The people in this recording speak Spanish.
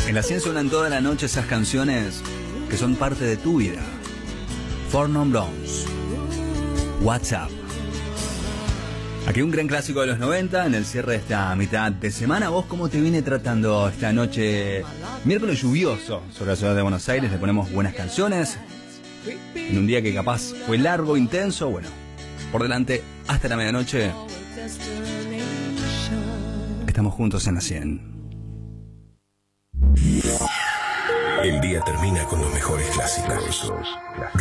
En la 100 suenan toda la noche esas canciones que son parte de tu vida. Four Non Blondes, WhatsApp. Aquí un gran clásico de los 90 en el cierre de esta mitad de semana. ¿Vos cómo te viene tratando esta noche? Miércoles lluvioso sobre la ciudad de Buenos Aires. Le ponemos buenas canciones en un día que capaz fue largo, intenso. Bueno, por delante hasta la medianoche estamos juntos en la 100. El día termina con los mejores clásicos.